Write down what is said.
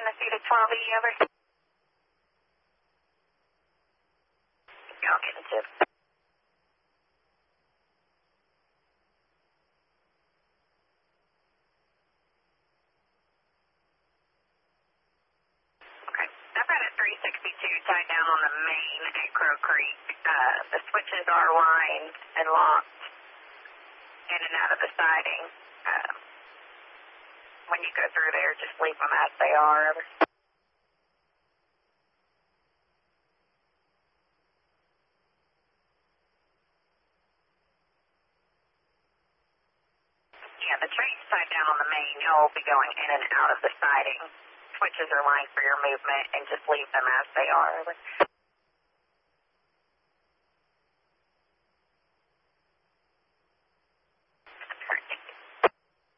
Tennessee to 12E, over. Y'all getting tips. Okay. I've got a 362 tied down on the main at Crow Creek. The switches are lined and locked in and out of the siding. When you go through there, just leave them as they are. Over. Yeah, the train's tied down on the main. Y'all will be going in and out of the siding. Switches are lined for your movement, and just leave them as they are. Over.